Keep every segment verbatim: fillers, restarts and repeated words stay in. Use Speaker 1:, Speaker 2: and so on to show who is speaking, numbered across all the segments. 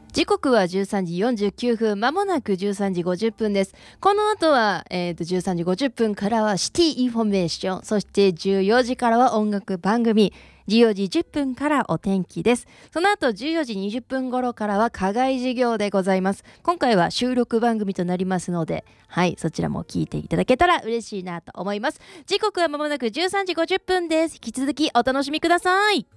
Speaker 1: 時刻はじゅうさんじよんじゅうきゅうふん、まもなくじゅうさんじごじゅっぷんです。この後は、えー、とじゅうさんじごじゅっぷんからはシティインフォメーション、そしてじゅうよじからは音楽番組、じゅうよじじゅっぷんからお天気です。その後じゅうよじにじゅっぷん頃からは課外授業でございます。今回は収録番組となりますので、はい、そちらも聞いていただけたら嬉しいなと思います。時刻はまもなくじゅうさんじごじゅっぷんです。引き続きお楽しみください。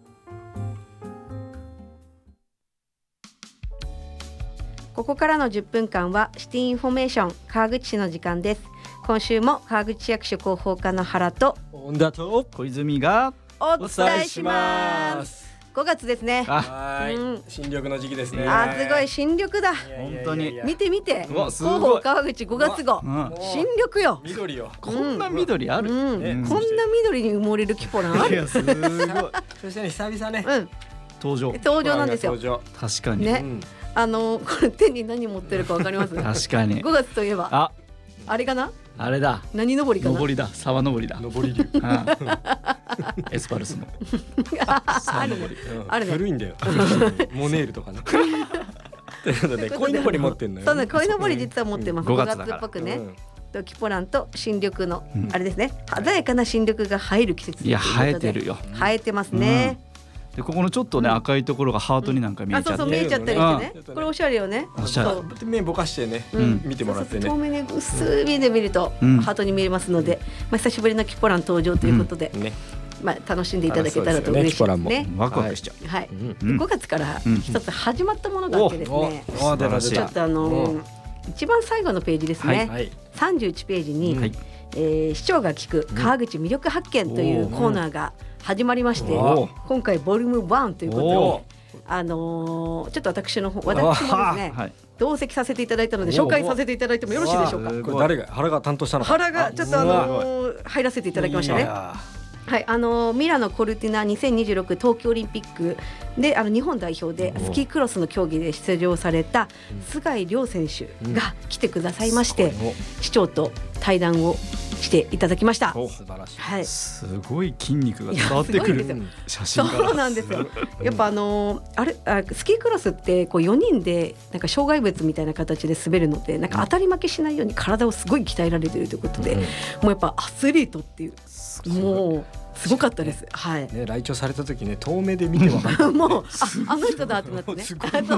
Speaker 2: ここからのじゅっぷんかんはシティインフォメーション川口市の時間です。今週も川口役所広報課の原と
Speaker 3: 本田と
Speaker 4: 小泉が
Speaker 2: お伝えします。ごがつですね。
Speaker 3: はい、
Speaker 2: うん、
Speaker 3: 新緑の時期ですね。
Speaker 2: あーすごい新緑だ。
Speaker 4: 本当に
Speaker 2: 見て見て、
Speaker 4: うわすごい
Speaker 2: 広報川口ごがつ号、
Speaker 4: うん、
Speaker 2: 新緑よ。
Speaker 3: 緑よ。
Speaker 4: こんな緑ある、
Speaker 2: うん
Speaker 3: ね
Speaker 2: うん、こんな緑に埋もれるキポランある。
Speaker 4: いやすごい
Speaker 3: そしてね久々ね、
Speaker 2: うん、
Speaker 4: 登場
Speaker 2: 登場なんですよ。
Speaker 3: 登場
Speaker 4: 確かに、
Speaker 2: ね、
Speaker 3: うん、
Speaker 2: あのこれ手に何持ってるかわかります？
Speaker 4: 確かに
Speaker 2: ごがつといえば
Speaker 4: あ
Speaker 2: あれかな？
Speaker 4: あれだ
Speaker 2: 何登りかな？
Speaker 4: 登りだ沢登りだ
Speaker 3: 上り竜。
Speaker 4: あエスパルスの
Speaker 2: あるね。
Speaker 4: 沢登り
Speaker 3: うん
Speaker 2: あるね
Speaker 3: 古いんだよ。モネールとかな。ということで鯉のぼり持ってんのよ。
Speaker 2: そうね、鯉のぼり実は持ってます。
Speaker 4: うん
Speaker 2: ごが
Speaker 4: ごがつだから
Speaker 2: つっぽくね。
Speaker 3: うん
Speaker 2: とキポランと新緑の、
Speaker 4: うん
Speaker 2: あれですね、鮮やかな新緑が映える季節と
Speaker 4: いや
Speaker 2: いうことで。
Speaker 4: 生えてるよ。
Speaker 2: 生えてますね。
Speaker 4: でここのちょっとね、
Speaker 2: うん
Speaker 4: 赤いところがハートになんか見え
Speaker 2: あ、そうそう
Speaker 4: ちゃって、
Speaker 2: 見えちゃったりしてね
Speaker 3: うん。
Speaker 2: これおしゃれよね。
Speaker 4: おしゃれ
Speaker 2: そう
Speaker 3: 目ぼかしてね、
Speaker 2: うん
Speaker 3: 見てもらってね。
Speaker 2: そうそう遠目に薄い目で見ると、
Speaker 4: うん
Speaker 2: ハートに見えますので、まあ久しぶりのキポラン登場ということで、
Speaker 3: ね、
Speaker 2: まあ楽しんでいただけたらと嬉しいです
Speaker 3: あそうですよね
Speaker 2: ね。
Speaker 4: ワクワクしちゃう、
Speaker 2: はい。
Speaker 3: うん
Speaker 4: うん
Speaker 2: ごがつから
Speaker 4: うん
Speaker 2: 一つ始まったものがあってですね。
Speaker 3: おお出た出た
Speaker 4: 素晴らしい
Speaker 2: ちょっとあのー一番最後のページですね。
Speaker 3: はい。
Speaker 2: さんじゅういちページに、
Speaker 4: はい
Speaker 2: えー市長が聞く川口魅力発見というコーナーが始まりまして、
Speaker 3: おー
Speaker 2: 今回ボリュームワンということ
Speaker 3: お
Speaker 2: で、あのーちょっと私の方私もですね
Speaker 4: はい、
Speaker 2: 同席させていただいたので紹介させていただいてもよろしいでしょうか。
Speaker 4: おー
Speaker 3: これ誰が原が担当したのか。
Speaker 2: 原がちょっとあのー入らせていただきましたね。
Speaker 3: いや
Speaker 2: はい、あのミラノコルティナにせんにじゅうろく冬季オリンピックであの日本代表でスキークロスの競技で出場された菅井亮選手が来てくださいまして、市長と対談をしていただきました。
Speaker 3: お素晴らしい。
Speaker 2: はい、
Speaker 4: すごい筋肉が伝わってくる
Speaker 2: いやすごいですよ
Speaker 4: 写真から。
Speaker 2: そうなんですよ。やっぱあのーあれあスキークロスってこうよにんでなんか障害物みたいな形で滑るのでなんか当たり負けしないように体をすごい鍛えられているということで、
Speaker 3: うん
Speaker 2: もうやっぱアスリートっていうもうすごかったです。はい。
Speaker 3: ね、来庁された時ね遠目で見てわかった。
Speaker 2: もうああの人だってなってね。
Speaker 3: すごい